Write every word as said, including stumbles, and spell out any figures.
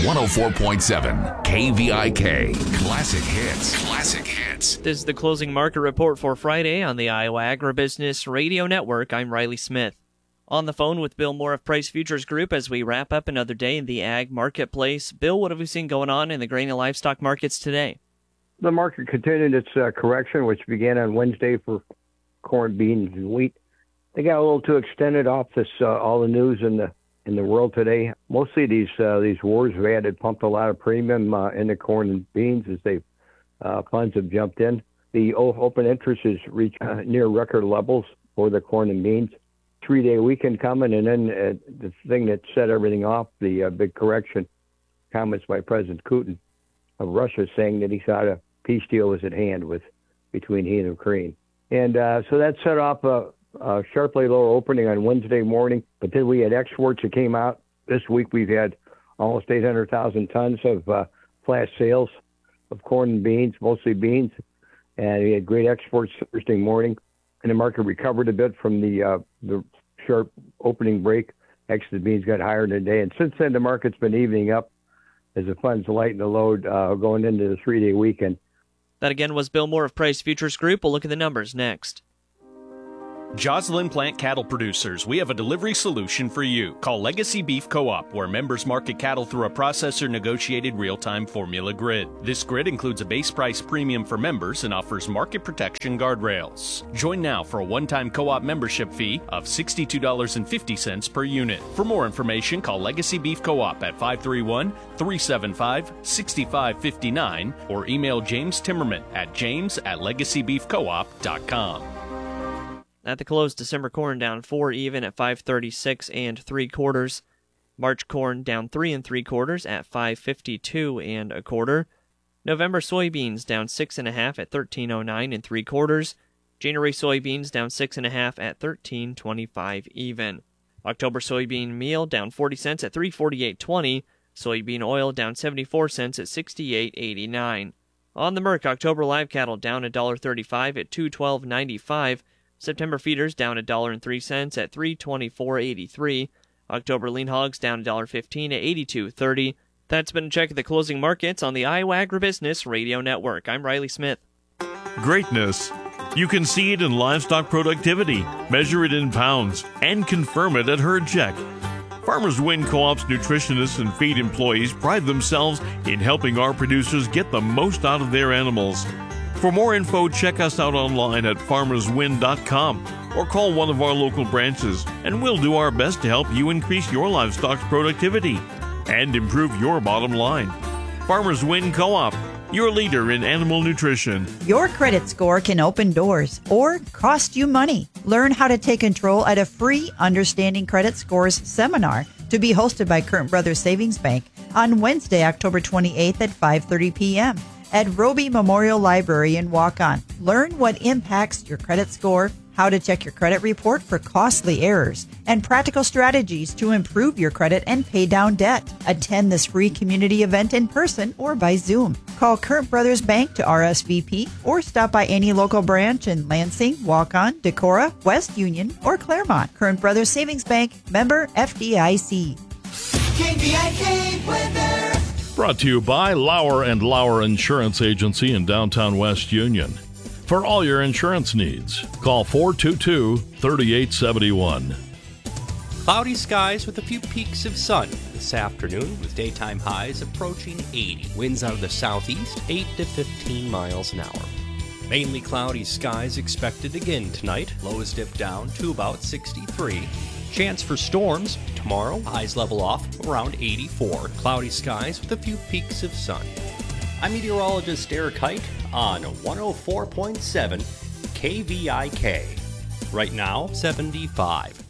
one oh four point seven K V I K. Classic hits. Classic hits. This is the closing market report for Friday on the Iowa Agribusiness Radio Network. I'm Riley Smith. On the phone with Bill Moore of Price Futures Group as we wrap up another day in the ag marketplace. Bill, what have we seen going on in the grain and livestock markets today? The market continued its uh, correction, which began on Wednesday for corn, beans, and wheat. They got a little too extended off this uh, all the news in the in the world today. Mostly these uh, these wars have added pumped a lot of premium uh, into corn and beans as they uh, funds have jumped in. The open interest has reached uh, near record levels for the corn and beans. Three-day weekend coming, and then uh, the thing that set everything off, the uh, big correction, comments by President Putin of Russia saying that he thought a peace deal was at hand with between he and Ukraine. And uh, so that set off a, a sharply lower opening on Wednesday morning. But then we had exports that came out. This week we've had almost eight hundred thousand tons of uh, flash sales of corn and beans, mostly beans. And we had great exports Thursday morning. And the market recovered a bit from the uh, the sharp opening break. Actually, the beans got higher today. And since then, the market's been evening up as the funds lighten the load uh, going into the three-day weekend. That again was Bill Moore of Price Futures Group. We'll look at the numbers next. Joslyn Plant Cattle Producers, we have a delivery solution for you. Call Legacy Beef Co-op, where members market cattle through a processor-negotiated real-time formula grid. This grid includes a base price premium for members and offers market protection guardrails. Join now for a one-time co-op membership fee of sixty-two dollars and fifty cents per unit. For more information, call Legacy Beef Co-op at five three one, three seven five, six five five nine or email James Timmerman at james at legacy beef co op dot com. At the close, December corn down four even at five thirty-six and three quarters. March corn down three and three quarters at five fifty-two and a quarter. November soybeans down six and a half at thirteen oh nine and three quarters. January soybeans down six and a half at thirteen twenty-five even. October soybean meal down forty cents at three forty-eight twenty. Soybean oil down seventy-four cents at sixty-eight eighty-nine. On the Merc, October live cattle down one dollar thirty-five at two twelve ninety-five. September feeders down one dollar and three cents at three twenty-four eighty-three. October lean hogs down one dollar fifteen at eighty-two thirty. That's been a check of the closing markets on the Iowa Agribusiness Radio Network. I'm Riley Smith. Greatness. You can see it in livestock productivity, measure it in pounds, and confirm it at Herd Check. Farmers Win Co-op's nutritionists and feed employees pride themselves in helping our producers get the most out of their animals. For more info, check us out online at farmers win dot com or call one of our local branches, and we'll do our best to help you increase your livestock's productivity and improve your bottom line. Farmers Win Co-op, your leader in animal nutrition. Your credit score can open doors or cost you money. Learn how to take control at a free Understanding Credit Scores seminar to be hosted by Curtin Brothers Savings Bank on Wednesday, October twenty-eighth at five thirty p.m. at Roby Memorial Library in Waukon. Learn what impacts your credit score, how to check your credit report for costly errors, and practical strategies to improve your credit and pay down debt. Attend this free community event in person or by Zoom. Call Curtin Brothers Bank to R S V P or stop by any local branch in Lansing, Waukon, Decorah, West Union, or Claremont. Curtin Brothers Savings Bank, member F D I C. K V I K weather. Brought to you by Lauer and Lauer Insurance Agency in downtown West Union. For all your insurance needs, call four two two, three eight seven one. Cloudy skies with a few peaks of sun this afternoon with daytime highs approaching eighty. Winds out of the southeast, eight to fifteen miles an hour. Mainly cloudy skies expected again tonight. Lows dip down to about sixty-three. Chance for storms tomorrow. Highs level off around eighty-four. Cloudy skies with a few peaks of sun. I'm meteorologist Eric Hike on one oh four point seven K V I K. Right now, seventy-five.